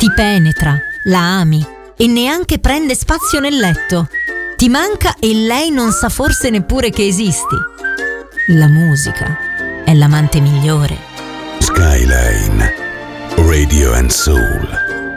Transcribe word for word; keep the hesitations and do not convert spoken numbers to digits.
Ti penetra, la ami e neanche prende spazio nel letto. Ti manca e lei non sa forse neppure che esisti. La musica è l'amante migliore. Skyline Radio and Soul.